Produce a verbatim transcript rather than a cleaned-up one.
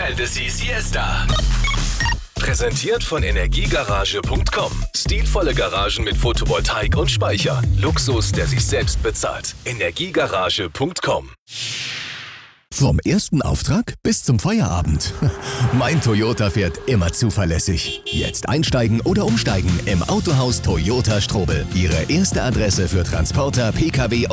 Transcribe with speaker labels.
Speaker 1: Fantasy Siesta. Präsentiert von Energiegarage punkt com. Stilvolle Garagen mit Photovoltaik und Speicher. Luxus, der sich selbst bezahlt. Energiegarage punkt com.
Speaker 2: Vom ersten Auftrag bis zum Feierabend. Mein Toyota fährt immer zuverlässig. Jetzt einsteigen oder umsteigen im Autohaus Toyota Strobel. Ihre erste Adresse für Transporter, Pkw